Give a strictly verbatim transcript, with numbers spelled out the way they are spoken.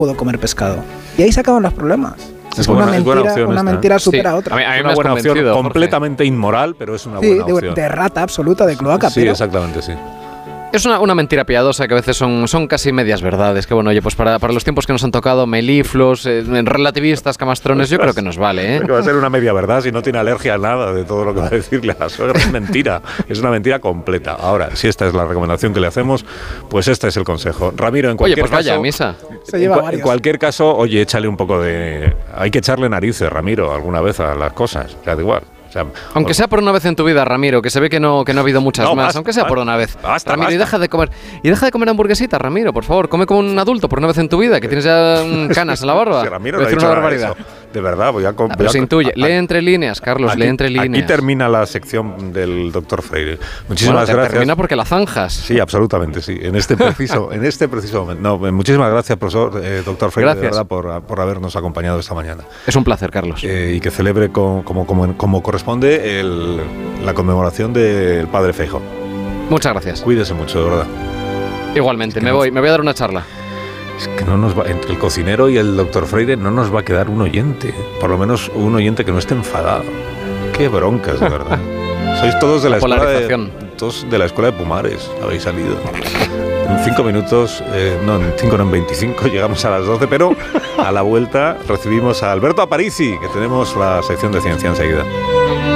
puedo comer pescado. Y ahí se acaban los problemas. Es una buena, mentira, es buena una mentira supera a otra. A mí, a mí es una buena opción, Jorge. completamente inmoral, pero es una sí, buena de, opción. de rata absoluta, de cloaca. Sí, pero exactamente, sí. Es una, una mentira piadosa que a veces son, son casi medias verdades. Que bueno, oye, pues para, para los tiempos que nos han tocado, melifluos, eh, relativistas, camastrones, yo creo que nos vale, ¿eh? Que va a ser una media verdad si no tiene alergia a nada de todo lo que va a decirle a la suegra. Es mentira, es una mentira completa. Ahora, si esta es la recomendación que le hacemos, pues este es el consejo. Ramiro, en cualquier Oye, pues vaya caso, a misa. Se lleva en, varios. en cualquier caso, oye, échale un poco de... Hay que echarle narices, Ramiro, alguna vez a las cosas. O sea, da igual. O sea, Aunque sea por una vez en tu vida, Ramiro, que se ve que no, que no ha habido muchas No, más, basta, aunque sea por basta, una vez. basta, Ramiro, y basta. deja de comer. Y deja de comer hamburguesitas, Ramiro, por favor. Come como un adulto por una vez en tu vida, que tienes ya mm, canas en la barba. Si Ramiro Voy no a ha decir dicho una nada de barbaridad. eso. De verdad, voy a... Ah, voy pero a- se intuye. a- Lee entre líneas, Carlos, aquí, lee entre líneas. Aquí termina la sección del doctor Freire. Muchísimas Bueno, te gracias. termina porque la zanjas. Sí, absolutamente, sí. En este preciso, en este preciso momento. No, muchísimas gracias, profesor, eh, doctor Freire, de Gracias. verdad, por, por habernos acompañado esta mañana. Es un placer, Carlos. Eh, y que celebre con- como, como, como corresponde el, la conmemoración del padre Feijóo. Muchas gracias. Cuídese mucho, de verdad. Igualmente, que me no- voy, me voy a dar una charla. Es que no nos va, entre el cocinero y el doctor Freire no nos va a quedar un oyente. Por lo menos un oyente que no esté enfadado. Qué broncas, de verdad. Sois todos de la, escuela de, Polarización. todos de la escuela de Pumares, habéis salido. En cinco minutos, eh, no, en cinco, no, en veinticinco, llegamos a las doce, pero a la vuelta recibimos a Alberto Aparici, que tenemos la sección de ciencia enseguida.